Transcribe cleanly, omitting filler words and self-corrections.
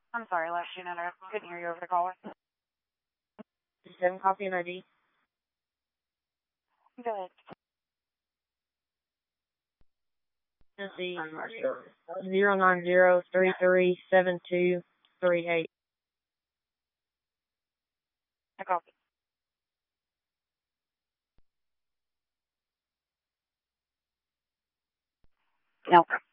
I'm sorry, last unit. I couldn't hear you over the caller. 7 copy and ID. Go ahead. Tennessee 090337238. I copy. No.